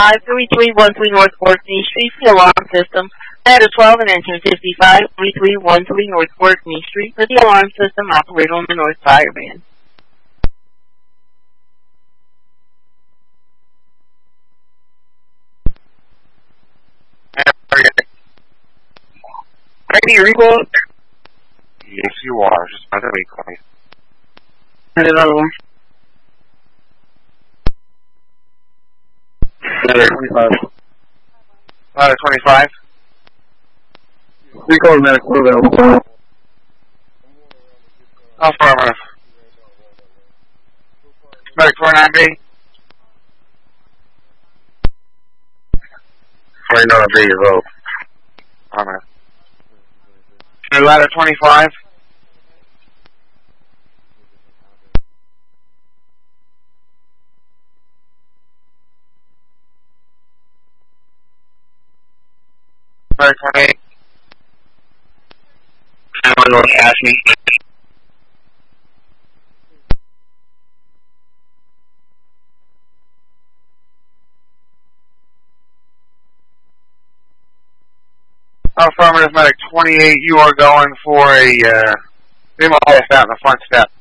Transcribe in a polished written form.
3313 North Courtney Street, the alarm system. Ladder 12 and engine 55, 3313 North Courtney Street for the alarm system operator on the North Fire Band. Ready to recall? Yes, you are. Just by the recall. Another one. Ladder 25. Ladder 25. Recall medic, we're available. Affirmative. Medic 49B. 49B, you're vote. Affirmative. Ladder 25. Ladder 28. North Ashley. Affirmative, medic 28. You are going for a demo test out in the front step.